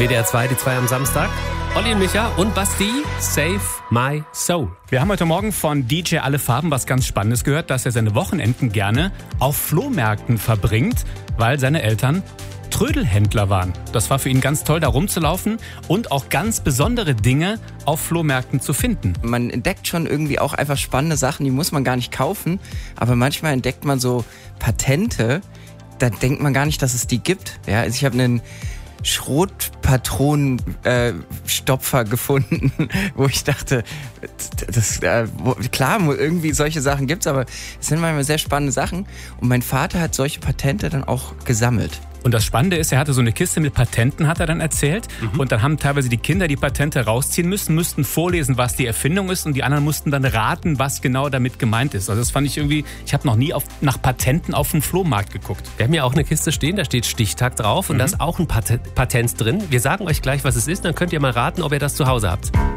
WDR 2, die 2 am Samstag. Olli und Micha und Basti, Save My Soul. Wir haben heute Morgen von DJ Alle Farben was ganz Spannendes gehört, dass er seine Wochenenden gerne auf Flohmärkten verbringt, weil seine Eltern Trödelhändler waren. Das war für ihn ganz toll, da rumzulaufen und auch ganz besondere Dinge auf Flohmärkten zu finden. Man entdeckt schon irgendwie auch einfach spannende Sachen, die muss man gar nicht kaufen, aber manchmal entdeckt man so Patente, da denkt man gar nicht, dass es die gibt. Ja, also ich habe einen Schrotpatronenstopfer gefunden, wo ich dachte, klar, irgendwie solche Sachen gibt's, aber es sind manchmal sehr spannende Sachen. Und mein Vater hat solche Patente dann auch gesammelt. Und das Spannende ist, er hatte so eine Kiste mit Patenten, hat er dann erzählt. Und dann haben teilweise die Kinder die Patente rausziehen müssten vorlesen, was die Erfindung ist. Und die anderen mussten dann raten, was genau damit gemeint ist. Also das fand ich irgendwie, ich habe noch nie nach Patenten auf dem Flohmarkt geguckt. Wir haben ja auch eine Kiste stehen, da steht Stichtag drauf und da ist auch ein Patent drin. Wir sagen euch gleich, was es ist, dann könnt ihr mal raten, ob ihr das zu Hause habt.